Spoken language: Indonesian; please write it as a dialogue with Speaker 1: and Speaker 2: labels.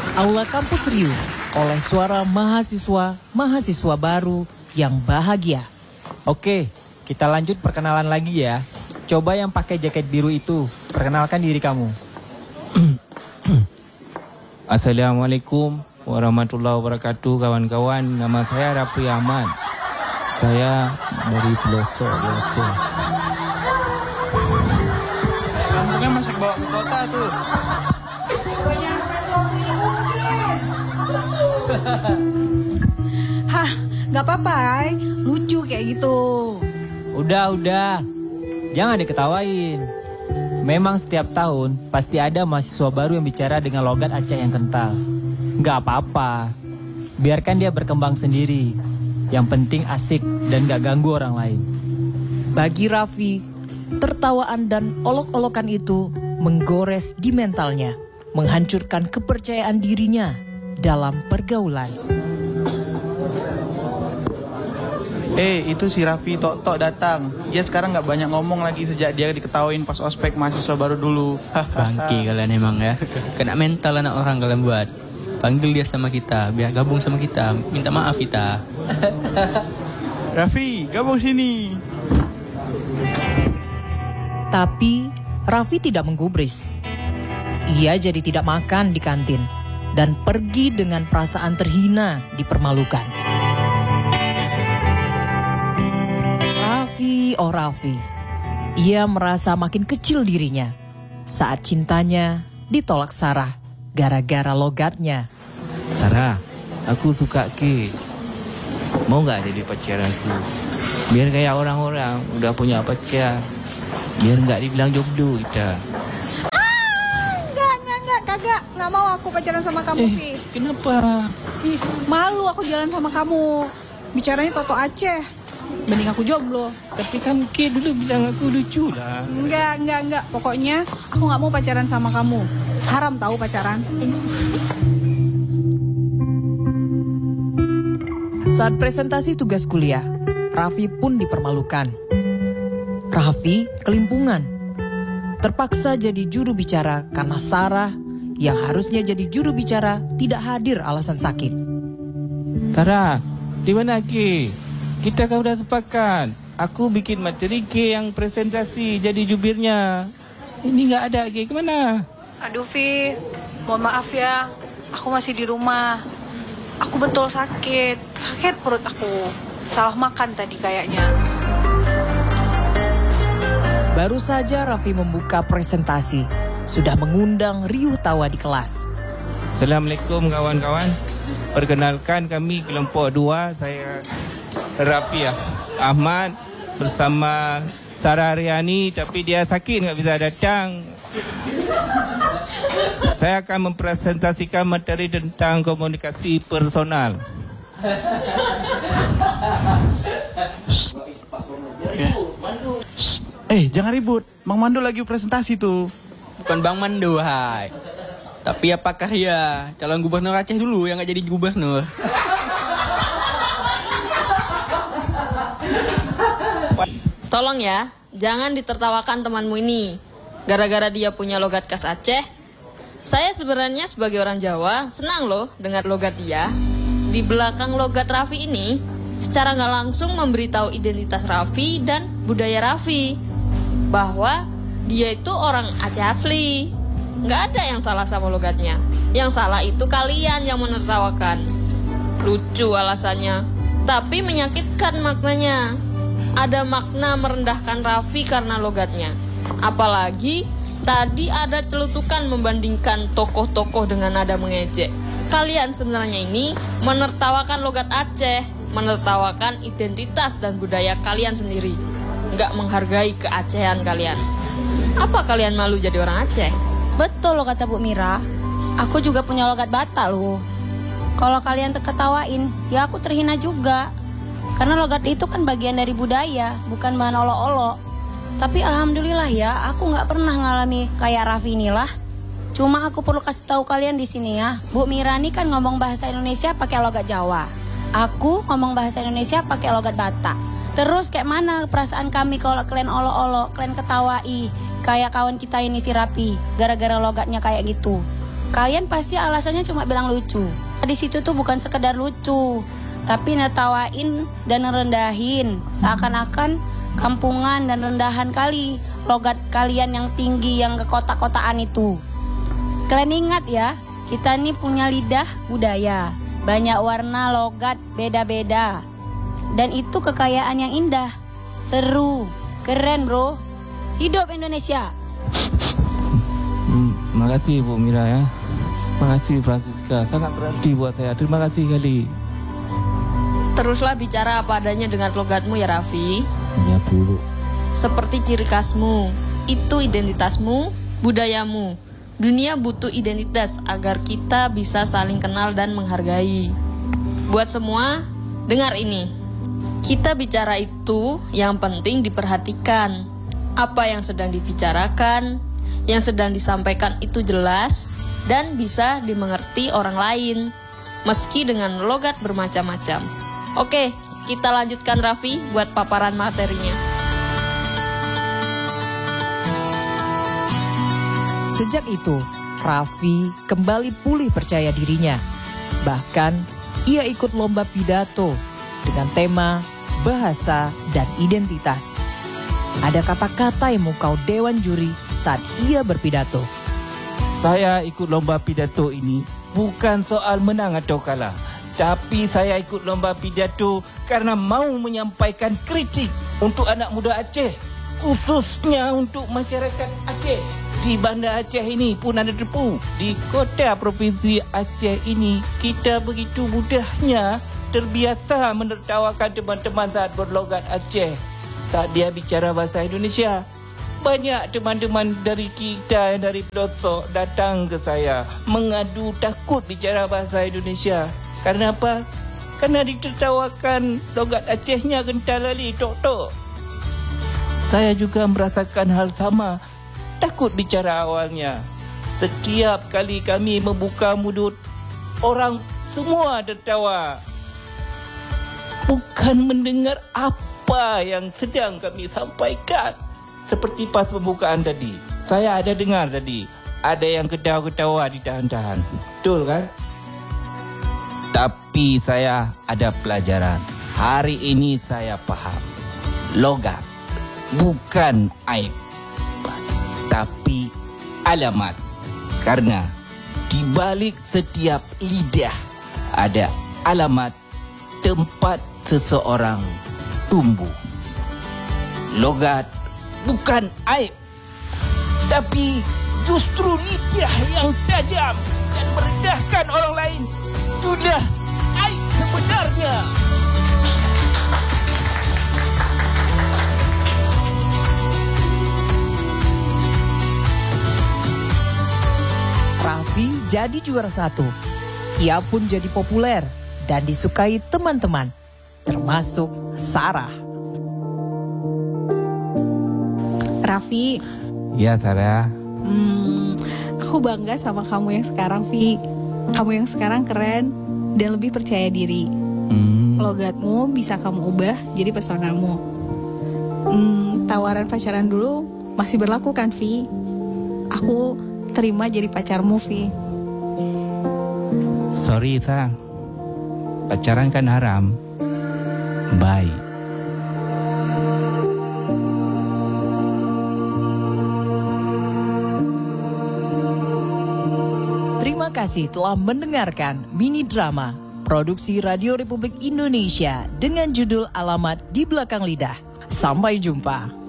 Speaker 1: Aula kampus riuh oleh suara mahasiswa baru yang bahagia.
Speaker 2: Oke, kita lanjut perkenalan lagi ya. Coba yang pakai jaket biru itu, perkenalkan diri kamu.
Speaker 3: Assalamualaikum warahmatullahi wabarakatuh kawan-kawan. Nama saya Raffi Ahmad. Saya dari pelosok Aceh.
Speaker 4: Kampungnya masih bawa ke kota tuh.
Speaker 5: Hah, gak apa-apa, Ay. Lucu kayak gitu.
Speaker 2: Udah. Jangan diketawain. Memang setiap tahun pasti ada mahasiswa baru yang bicara dengan logat Aceh yang kental. Gak apa-apa. Biarkan dia berkembang sendiri. Yang penting asik dan gak ganggu orang lain.
Speaker 1: Bagi Raffi, tertawaan dan olok-olokan itu menggores di mentalnya, menghancurkan kepercayaan dirinya dalam pergaulan.
Speaker 4: Itu si Raffi Tok datang. Dia sekarang nggak banyak ngomong lagi sejak dia diketawain pas ospek mahasiswa baru dulu.
Speaker 6: Bangki kalian emang ya. Kena mental anak orang kalian buat. Panggil dia sama kita, biar gabung sama kita. Minta maaf kita.
Speaker 4: Raffi, gabung sini.
Speaker 1: Tapi Raffi tidak menggubris. Ia jadi tidak makan di kantin dan pergi dengan perasaan terhina, dipermalukan. Raffi. Ia merasa makin kecil dirinya saat cintanya ditolak Sarah gara-gara logatnya.
Speaker 3: Sarah, aku suka Ki. Mau gak jadi pacar aku? Biar kayak orang-orang udah punya pacar. Biar gak dibilang jodoh kita.
Speaker 5: Kagak. Nggak mau aku pacaran sama kamu, Ki.
Speaker 3: Kenapa?
Speaker 5: Ih, malu aku jalan sama kamu. Bicaranya Toto Aceh. Mending aku jomblo.
Speaker 3: Tapi kan Ki dulu bilang aku lucu lah.
Speaker 5: Enggak. Pokoknya aku nggak mau pacaran sama kamu. Haram tahu pacaran.
Speaker 1: Saat presentasi tugas kuliah, Raffi pun dipermalukan. Raffi kelimpungan. Terpaksa jadi juru bicara karena Sarah yang harusnya jadi juru bicara tidak hadir alasan sakit.
Speaker 3: Sarah, di mana Ki? Kita kan udah sepakat. Aku bikin materi Ki yang presentasi jadi jubirnya. Ini nggak ada Ki, kemana?
Speaker 7: Aduh Vi, mohon maaf ya. Aku masih di rumah. Aku betul sakit perut aku. Salah makan tadi kayaknya.
Speaker 1: Baru saja Raffi membuka presentasi, sudah mengundang riuh tawa di kelas.
Speaker 3: Assalamualaikum kawan-kawan. Perkenalkan kami kelompok 2. Saya Raffi Ahmad bersama Sarah Riani, tapi dia sakit nggak bisa datang. Saya akan mempresentasikan materi tentang komunikasi personal.
Speaker 4: Jangan ribut. Mang Mando lagi presentasi tuh.
Speaker 6: Bukan Bang Mando, hai. Tapi apakah ya calon gubernur Aceh dulu yang nggak jadi gubernur?
Speaker 8: Tolong ya, jangan ditertawakan temanmu ini. Gara-gara dia punya logat khas Aceh. Saya sebenarnya sebagai orang Jawa senang loh dengar logat dia. Di belakang logat Raffi ini, secara nggak langsung memberitahu identitas Raffi dan budaya Raffi. Bahwa dia itu orang Aceh asli. Nggak ada yang salah sama logatnya. Yang salah itu kalian yang menertawakan. Lucu alasannya, tapi menyakitkan maknanya. Ada makna merendahkan Raffi karena logatnya. Apalagi tadi ada celutukan membandingkan tokoh-tokoh dengan nada mengejek. Kalian sebenarnya ini menertawakan logat Aceh, menertawakan identitas dan budaya kalian sendiri. Nggak menghargai keacehan kalian. Apa kalian malu jadi orang Aceh?
Speaker 9: Betul loh kata Bu Mira. Aku juga punya logat Batak loh. Kalau kalian terketawain, ya aku terhina juga. Karena logat itu kan bagian dari budaya, bukan bahan olok-olok. Tapi alhamdulillah ya, aku nggak pernah ngalami kayak Raffi inilah. Cuma aku perlu kasih tahu kalian di sini ya, Bu Mira ini kan ngomong bahasa Indonesia pakai logat Jawa. Aku ngomong bahasa Indonesia pakai logat Batak. Terus kayak mana perasaan kami kalau kalian olok-olok, kalian ketawai, kayak kawan kita ini si Raffi, gara-gara logatnya kayak gitu. Kalian pasti alasannya cuma bilang lucu. Di situ tuh bukan sekedar lucu, tapi netawain dan ngerendahin. Seakan-akan kampungan dan rendahan kali logat kalian yang tinggi, yang ke kota-kotaan itu. Kalian ingat ya, kita nih punya lidah budaya. Banyak warna logat beda-beda. Dan itu kekayaan yang indah. Seru, keren bro. Hidup Indonesia.
Speaker 3: Makasih Bu Mira ya. Makasih Francisca, sangat berarti buat saya. Terima kasih kali.
Speaker 8: Teruslah bicara apa adanya dengan logatmu ya Raffi.
Speaker 3: Ya Bu.
Speaker 8: Seperti ciri khasmu, itu identitasmu, budayamu. Dunia butuh identitas agar kita bisa saling kenal dan menghargai. Buat semua, dengar ini. Kita bicara itu yang penting diperhatikan. Apa yang sedang dibicarakan, yang sedang disampaikan itu jelas dan bisa dimengerti orang lain, meski dengan logat bermacam-macam. Oke, kita lanjutkan Raffi buat paparan materinya.
Speaker 1: Sejak itu, Raffi kembali pulih percaya dirinya. Bahkan, ia ikut lomba pidato dengan tema bahasa dan identitas. Ada kata-kata yang memukau dewan juri saat ia berpidato.
Speaker 3: Saya ikut lomba pidato ini bukan soal menang atau kalah. Tapi saya ikut lomba pidato karena mau menyampaikan kritik untuk anak muda Aceh. Khususnya untuk masyarakat Aceh. Di Banda Aceh ini pun ada debu. Di kota provinsi Aceh ini, kita begitu mudahnya terbiasa menertawakan teman-teman saat berlogat Aceh. Saat dia bicara bahasa Indonesia. Banyak teman-teman dari kita yang dari pelosok datang ke saya mengadu takut bicara bahasa Indonesia. Karena apa? Karena ditertawakan logat Acehnya kental lali tok-tok. Saya juga merasakan hal sama. Takut bicara awalnya. Setiap kali kami membuka mulut, orang semua tertawa. Bukan mendengar apa yang sedang kami sampaikan. Seperti pas pembukaan tadi. Saya ada dengar tadi. Ada yang ketawa-ketawa ditahan-tahan. Betul kan? Tapi saya ada pelajaran. Hari ini saya paham. Logat bukan aib. Tapi alamat. Karena di balik setiap lidah ada alamat tempat seseorang tumbuh. Logat bukan aib, tapi justru lidah yang tajam dan merendahkan orang lain. Itulah aib sebenarnya.
Speaker 1: Raffi jadi juara 1. Ia pun jadi populer dan disukai teman-teman, termasuk Sarah.
Speaker 5: Raffi.
Speaker 3: Ya Sarah.
Speaker 5: Aku bangga sama kamu yang sekarang, Vi. Kamu yang sekarang keren dan lebih percaya diri. Logatmu bisa kamu ubah jadi pesonamu. Tawaran pacaran dulu masih berlaku kan, Vi? Aku terima jadi pacarmu, Vi.
Speaker 3: Sorry, Sang. Pacaran kan haram. Bye.
Speaker 1: Terima kasih telah mendengarkan mini drama produksi Radio Republik Indonesia dengan judul Alamat di Belakang Lidah. Sampai jumpa.